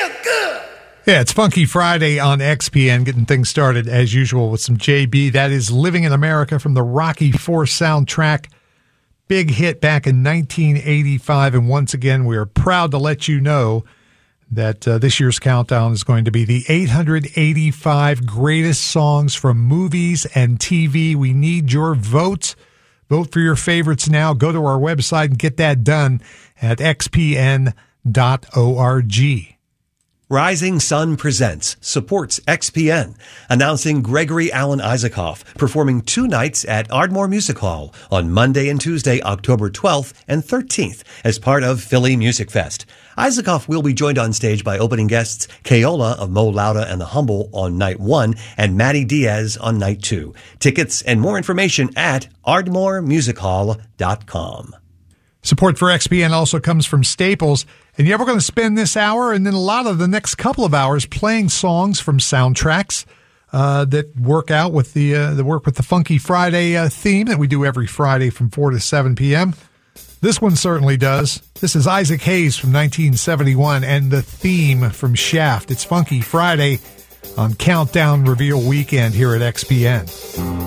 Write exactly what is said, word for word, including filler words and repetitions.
feel good. Yeah, it's Funky Friday on X P N, getting things started as usual with some J B. That is Living in America from the Rocky Four soundtrack. Big hit back in nineteen eighty-five. And once again, we are proud to let you know that uh, this year's countdown is going to be the eight hundred eighty-five greatest songs from movies and T V. We need your votes. Vote for your favorites now. Go to our website and get that done at x p n dot org. Rising Sun Presents supports X P N, announcing Gregory Alan Isaacoff performing two nights at Ardmore Music Hall on Monday and Tuesday, October twelfth and thirteenth, as part of Philly Music Fest. Isaacoff will be joined on stage by opening guests Kayola of Mo Lauda and the Humble on night one and Matty Diaz on night two. Tickets and more information at ardmore music hall dot com. Support for X P N also comes from Staples. And yeah, we're going to spend this hour and then a lot of the next couple of hours playing songs from soundtracks uh, that work out with the uh, that work with the Funky Friday uh, theme that we do every Friday from four to seven p.m. This one certainly does. This is Isaac Hayes from nineteen seventy-one and the theme from Shaft. It's Funky Friday on Countdown Reveal Weekend here at X P N.